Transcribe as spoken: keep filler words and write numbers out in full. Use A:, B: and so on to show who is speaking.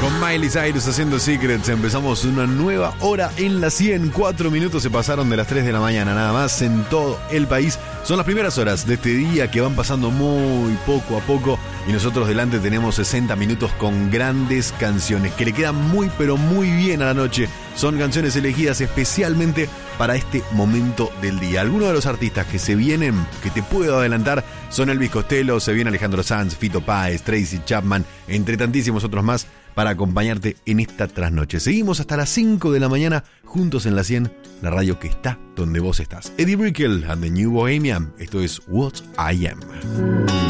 A: con Miley Cyrus haciendo Secrets. Empezamos una nueva hora en la cien. Cuatro minutos se pasaron de las tres de la mañana, nada más en todo el país. Son las primeras horas de este día que van pasando muy poco a poco. Y nosotros delante tenemos sesenta minutos con grandes canciones que le quedan muy pero muy bien a la noche. Son canciones elegidas especialmente para este momento del día. Algunos de los artistas que se vienen, que te puedo adelantar, son Elvis Costello, se viene Alejandro Sanz, Fito Páez, Tracy Chapman, entre tantísimos otros más, para acompañarte en esta trasnoche. Seguimos hasta las cinco de la mañana juntos en la cien, la radio que está donde vos estás. Eddie Brickell and the New Bohemian. Esto es What I Am.